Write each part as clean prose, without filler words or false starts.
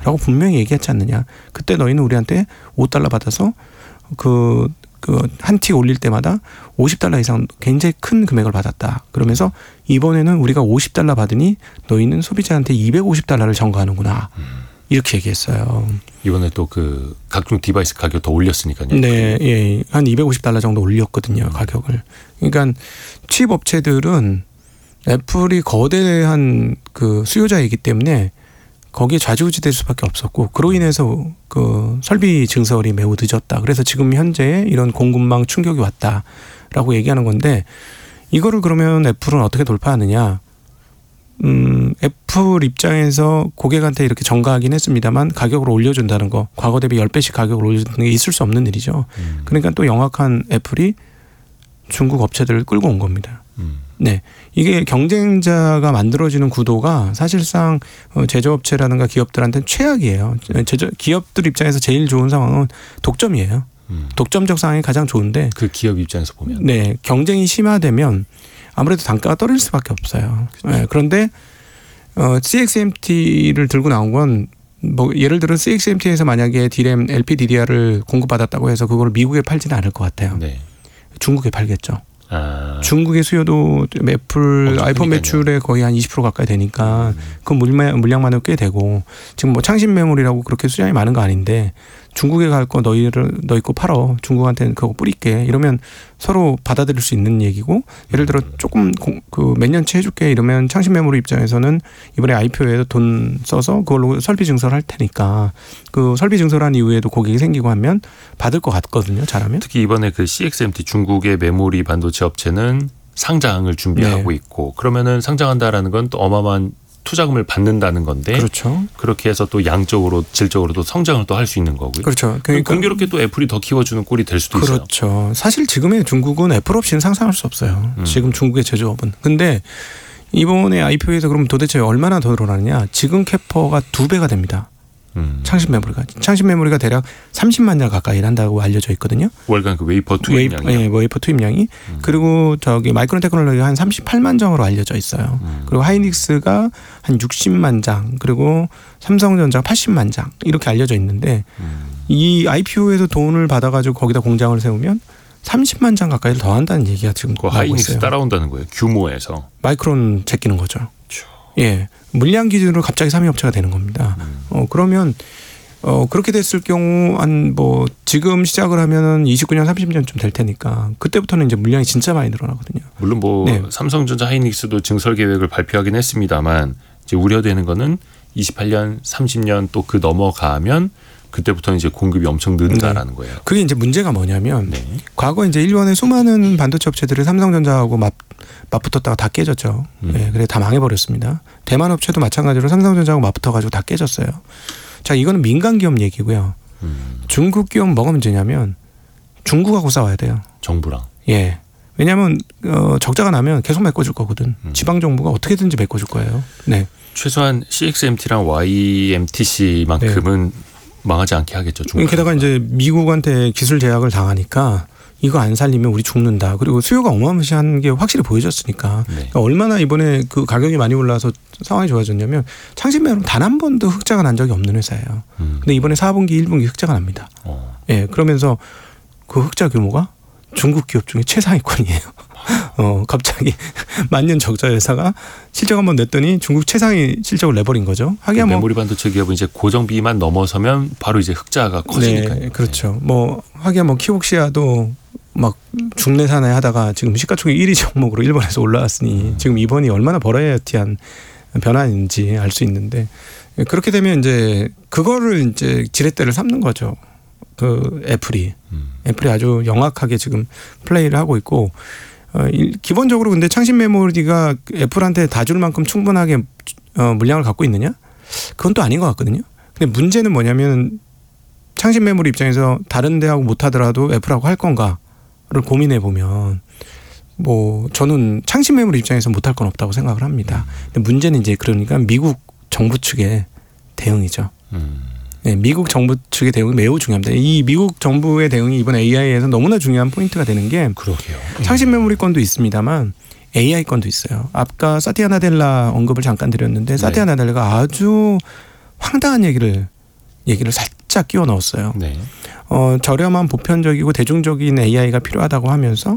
라고 분명히 얘기했지 않느냐. 그때 너희는 우리한테 $5 받아서 한 티 올릴 때마다 $50 이상 굉장히 큰 금액을 받았다. 그러면서 이번에는 우리가 $50 받으니 너희는 소비자한테 $250를 전가하는구나. 이렇게 얘기했어요. 이번에 또 그 각종 디바이스 가격 더 올렸으니까요. 네, 예, 한 $250 정도 올렸거든요, 가격을. 그러니까 칩 업체들은 애플이 거대한 그 수요자이기 때문에 거기에 좌지우지될 수밖에 없었고, 그로 인해서 그 설비 증설이 매우 늦었다. 그래서 지금 현재 이런 공급망 충격이 왔다라고 얘기하는 건데, 이거를 그러면 애플은 어떻게 돌파하느냐? 애플 입장에서 고객한테 이렇게 전가하긴 했습니다만 가격을 올려준다는 거, 과거 대비 10배씩 가격을 올려주는 게 있을 수 없는 일이죠. 그러니까 또 영악한 애플이 중국 업체들을 끌고 온 겁니다. 네, 이게 경쟁자가 만들어지는 구도가 사실상 제조업체라든가 기업들한테는 최악이에요. 기업들 입장에서 제일 좋은 상황은 독점이에요. 독점적 상황이 가장 좋은데, 그 기업 입장에서 보면 네, 경쟁이 심화되면 아무래도 단가가 떨어질 수밖에 없어요. 그렇죠. 네, 그런데 CXMT를 들고 나온 건 뭐 예를 들어 CXMT에서 만약에 DRAM, LPDDR을 공급받았다고 해서 그걸 미국에 팔지는 않을 것 같아요. 네. 중국에 팔겠죠. 중국의 수요도 애플 아이폰 매출의 거의 한 20% 가까이 되니까 그 물량만은 꽤 되고, 지금 뭐 창신 메모리라고 그렇게 수량이 많은 거 아닌데 중국에 갈 거 너희 거 팔어, 중국한테는 그거 뿌릴게, 이러면 서로 받아들일 수 있는 얘기고, 예를 들어 조금 그 몇 년치 해줄게 이러면 창신 메모리 입장에서는 이번에 IPO에도 돈 써서 그걸로 설비 증설할 테니까 그 설비 증설한 이후에도 고객이 생기고 하면 받을 것 같거든요. 잘하면. 특히 이번에 그 CXMT 중국의 메모리 반도체 업체는 상장을 준비하고 네. 있고, 그러면은 상장한다라는 건 또 어마어마한 투자금을 받는다는 건데, 그렇죠. 그렇게 해서 또 양적으로 질적으로도 성장을 또 할 수 있는 거고요. 그렇죠. 그러니까 공교롭게 또 애플이 더 키워주는 꼴이 될 수도 있어요. 그렇죠. 사실 지금의 중국은 애플 없이는 상상할 수 없어요. 지금 중국의 제조업은. 근데 이번에 IPO에서 그럼 도대체 얼마나 더 늘어나느냐? 지금 캐퍼가 2배가 됩니다. 창신 메모리가 대략 30만 장 가까이 한다고 알려져 있거든요. 월간 그 웨이퍼 투입량이요. 네, 웨이퍼 투입량이. 그리고 마이크론 테크놀로지가 한 38만 장으로 알려져 있어요. 그리고 하이닉스가 한 60만 장, 그리고 삼성전자가 80만 장 이렇게 알려져 있는데, 이 IPO에서 돈을 받아가지고 거기다 공장을 세우면 30만 장 가까이를 더 한다는 얘기가 지금 나오고 있어요. 하이닉스 따라온다는 거예요. 규모에서. 마이크론 제끼는 거죠. 예, 물량 기준으로 갑자기 3위 업체가 되는 겁니다. 그러면 그렇게 됐을 경우 한 뭐 지금 시작을 하면은 29년 30년쯤 될 테니까 그때부터는 이제 물량이 진짜 많이 늘어나거든요. 물론 뭐 네. 삼성전자, 하이닉스도 증설 계획을 발표하긴 했습니다만, 이제 우려되는 거는 28년, 30년 또 그 넘어가면 그때부터는 이제 공급이 엄청 는다라는 거예요. 그게 이제 문제가 뭐냐면, 과거 이제 일본의 수많은 반도체 업체들이 삼성전자하고 맞붙었다가 다 깨졌죠. 네, 그래 다 망해버렸습니다. 대만 업체도 마찬가지로 삼성전자하고 맞붙어가지고 다 깨졌어요. 자, 이거는 민간 기업 얘기고요. 중국 기업 뭐가 문제냐면 중국하고 싸워야 돼요. 정부랑. 예. 왜냐하면 적자가 나면 계속 메꿔줄 거거든. 지방 정부가 어떻게든지 메꿔줄 거예요. 네. 최소한 CXMT랑 YMTC만큼은 망하지 않게 하겠죠. 중국. 게다가 이제 미국한테 기술 제약을 당하니까 이거 안 살리면 우리 죽는다. 그리고 수요가 어마무시한 게 확실히 보여졌으니까. 그러니까 얼마나 이번에 그 가격이 많이 올라서 상황이 좋아졌냐면, 창신 메모리 단 한 번도 흑자가 난 적이 없는 회사예요. 근데 이번에 4분기, 1분기 흑자가 납니다. 예, 그러면서 그 흑자 규모가 중국 기업 중에 최상위권이에요. 갑자기 만년 적자 회사가 실적 한번 냈더니 중국 최상위 실적을 내버린 거죠. 하기야 뭐 메모리 반도체 기업은 이제 고정비만 넘어서면 바로 이제 흑자가 커지니까요. 네, 그렇죠. 뭐 하기야 뭐 키옥시아도 막 중내산에 하다가 지금 시가총액 1위 종목으로 일본에서 올라왔으니 지금 이번이 얼마나 버라이어티한 변화인지 알 수 있는데, 그렇게 되면 이제 그거를 이제 지렛대를 삼는 거죠. 그 애플이 아주 영악하게 지금 플레이를 하고 있고, 기본적으로 근데 창신 메모리가 애플한테 다 줄 만큼 충분하게 물량을 갖고 있느냐? 그건 또 아닌 것 같거든요. 근데 문제는 뭐냐면, 창신 메모리 입장에서 다른 데하고 못하더라도 애플하고 할 건가를 고민해 보면, 뭐 저는 창신 메모리 입장에서 못할 건 없다고 생각을 합니다. 근데 문제는 이제 그러니까 미국 정부 측의 대응이죠. 네, 미국 정부 측의 대응이 매우 중요합니다. 이 미국 정부의 대응이 이번 AI에서 너무나 중요한 포인트가 되는 게, 그러게요. 창신 메모리 건도 있습니다만 AI 건도 있어요. 아까 사티아 나델라 언급을 잠깐 드렸는데, 사티아 나델라가 아주 황당한 얘기를 얘기를 살짝 끼워 넣었어요. 네. 저렴한 보편적이고 대중적인 AI가 필요하다고 하면서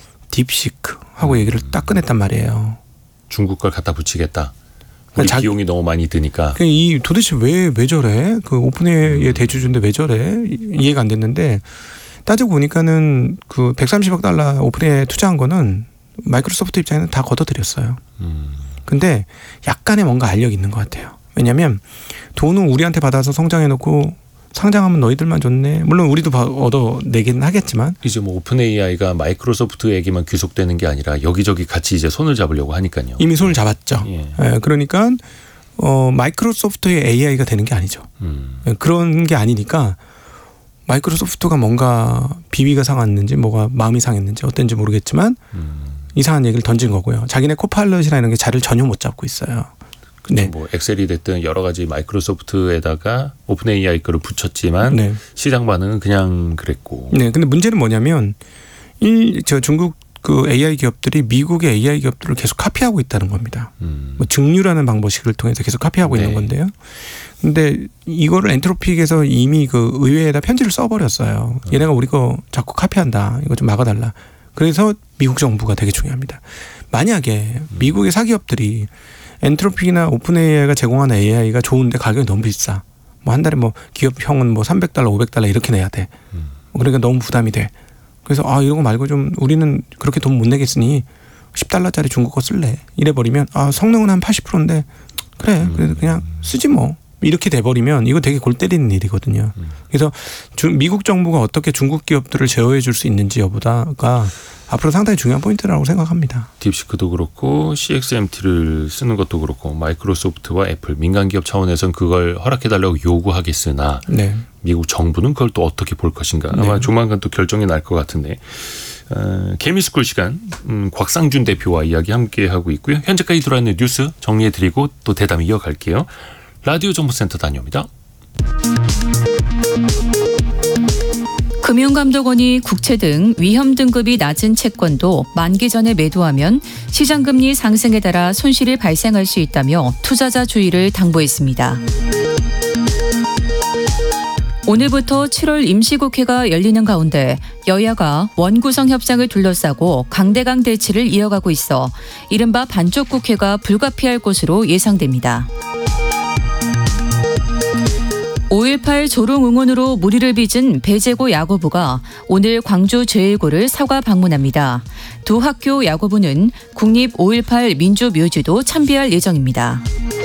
딥시크하고 얘기를 딱 꺼냈단 말이에요. 중국 걸 갖다 붙이겠다. 우리 비용이 너무 많이 드니까. 이 도대체 왜 저래? 그 오픈AI의 대주주인데 왜 저래? 이해가 안 됐는데 따지고 보니까는 그 130억 달러 오픈AI에 투자한 거는 마이크로소프트 입장에는 다 걷어들였어요. 근데 약간의 뭔가 알력이 있는 것 같아요. 왜냐하면 돈은 우리한테 받아서 성장해놓고 상장하면 너희들만 좋네. 물론 우리도 얻어내긴 하겠지만 이제 뭐 오픈 AI가 마이크로소프트에게만 귀속되는 게 아니라 여기저기 같이 이제 손을 잡으려고 하니까요. 이미 손을 잡았죠. 예. 그러니까 마이크로소프트의 AI가 되는 게 아니죠. 그런 게 아니니까 마이크로소프트가 뭔가 비위가 상했는지 뭐가 마음이 상했는지 어땠는지 모르겠지만 이상한 얘기를 던진 거고요. 자기네 코파일럿이라는 게 자리를 전혀 못 잡고 있어요. 네. 뭐 엑셀이 됐든 여러 가지 마이크로소프트에다가 오픈 AI 거를 붙였지만 네. 시장 반응은 그냥 그랬고. 네, 근데 문제는 뭐냐면 중국 그 AI 기업들이 미국의 AI 기업들을 계속 카피하고 있다는 겁니다. 뭐 증류라는 방법식을 통해서 계속 카피하고 네. 있는 건데요. 근데 이거를 엔트로픽에서 이미 그 의회에다 편지를 써버렸어요. 얘네가 우리 거 자꾸 카피한다. 이거 좀 막아달라. 그래서 미국 정부가 되게 중요합니다. 만약에 미국의 사기업들이 엔트로픽이나 오픈 AI가 제공하는 AI가 좋은데 가격이 너무 비싸. 뭐 한 달에 뭐 기업형은 뭐 $300, $500 이렇게 내야 돼. 그러니까 너무 부담이 돼. 그래서 이런 거 말고 좀 우리는 그렇게 돈 못 내겠으니 $10짜리 중국 거 쓸래. 이래버리면 성능은 한 80%인데 그래 그래도 그냥 쓰지 뭐. 이렇게 돼버리면 이거 되게 골 때리는 일이거든요. 그래서 미국 정부가 어떻게 중국 기업들을 제어해 줄 수 있는지 여부가 앞으로 상당히 중요한 포인트라고 생각합니다. 딥시크도 그렇고 CXMT를 쓰는 것도 그렇고 마이크로소프트와 애플 민간 기업 차원에서는 그걸 허락해달라고 요구하겠으나 네. 미국 정부는 그걸 또 어떻게 볼 것인가. 아마 네. 조만간 또 결정이 날 것 같은데 개미스쿨 시간 곽상준 대표와 이야기 함께하고 있고요. 현재까지 들어있는 뉴스 정리해드리고 또 대담 이어갈게요. 라디오 정보센터 다녀옵니다. 금융감독원이 국채 등 위험 등급이 낮은 채권도 만기 전에 매도하면 시장금리 상승에 따라 손실이 발생할 수 있다며 투자자 주의를 당부했습니다. 오늘부터 7월 임시국회가 열리는 가운데 여야가 원구성 협상을 둘러싸고 강대강 대치를 이어가고 있어 이른바 반쪽국회가 불가피할 것으로 예상됩니다. 5.18 조롱 응원으로 무리를 빚은 배재고 야구부가 오늘 광주 제1고를 사과 방문합니다. 두 학교 야구부는 국립 5.18 민주묘지도 참배할 예정입니다.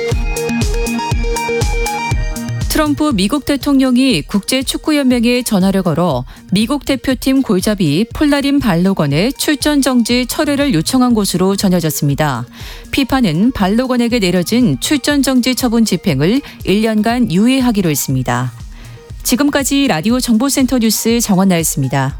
트럼프 미국 대통령이 국제축구연맹에 전화를 걸어 미국 대표팀 골잡이 폴라린 발로건의 출전 정지 철회를 요청한 것으로 전해졌습니다. 피파는 발로건에게 내려진 출전 정지 처분 집행을 1년간 유예하기로 했습니다. 지금까지 라디오 정보센터 뉴스 정원나였습니다.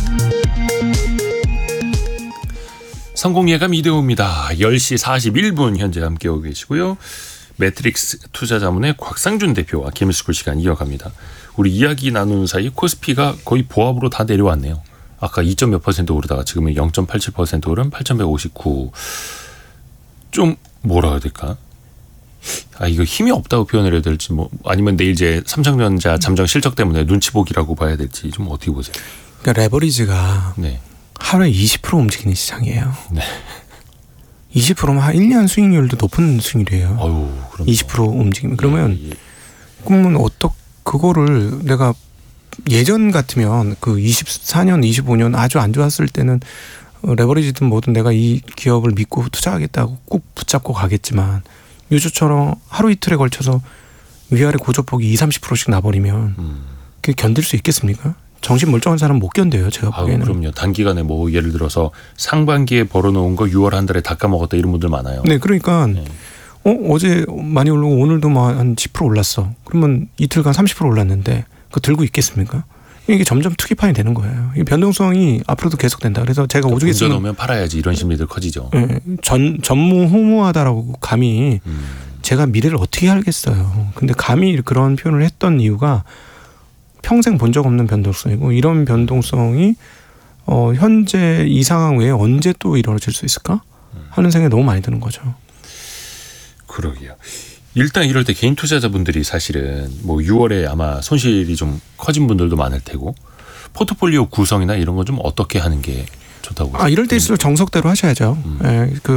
성공예감 이대호입니다. 10시 41분 현재 함께하고 계시고요. 매트릭스 투자자문의 곽상준 대표와 개미스쿨 시간 이어갑니다. 우리 이야기 나누는 사이 코스피가 거의 보합으로 다 내려왔네요. 아까 2몇 % 오르다가 지금은 0.87% 오른 8,159. 좀 뭐라 해야 될까? 이거 힘이 없다고 표현을 해야 될지 뭐 아니면 내일 이제 삼성전자 잠정 실적 때문에 눈치 보기라고 봐야 될지 좀 어떻게 보세요? 그러니까 레버리지가 네. 하루에 20% 움직이는 시장이에요. 네. 20%면 한 1년 수익률도 높은 수익률이에요. 아유, 20% 움직이면. 그러면 예. 그러면 그거를 내가 예전 같으면 그 24년, 25년 아주 안 좋았을 때는 레버리지든 뭐든 내가 이 기업을 믿고 투자하겠다고 꼭 붙잡고 가겠지만 요즘처럼 하루 이틀에 걸쳐서 위아래 고조폭이 20-30%씩 나버리면 그게 견딜 수 있겠습니까? 정신 멀쩡한 사람은 못 견뎌요. 제가 보기에는. 그럼요. 단기간에 뭐 예를 들어서 상반기에 벌어놓은 거 6월 한 달에 닦아먹었다 이런 분들 많아요. 네. 그러니까 네. 어제 많이 오르고 오늘도 뭐 한 10% 올랐어. 그러면 이틀간 30% 올랐는데 그거 들고 있겠습니까? 이게 점점 투기판이 되는 거예요. 이 변동성이 앞으로도 계속된다. 그래서 제가 오죽 했으면 던져놓으면 팔아야지 이런 심리들 커지죠. 네, 전무후무하다라고 감히 제가 미래를 어떻게 알겠어요. 근데 감히 그런 표현을 했던 이유가 평생 본 적 없는 변동성이고 이런 변동성이 현재 이 상황 외에 언제 또 이루어질 수 있을까 하는 생각이 너무 많이 드는 거죠. 그러게요. 일단 이럴 때 개인 투자자분들이 사실은 뭐 6월에 아마 손실이 좀 커진 분들도 많을 테고 포트폴리오 구성이나 이런 건 좀 어떻게 하는 게 좋다고 보세요? 이럴 때일수록 정석대로 하셔야죠. 예,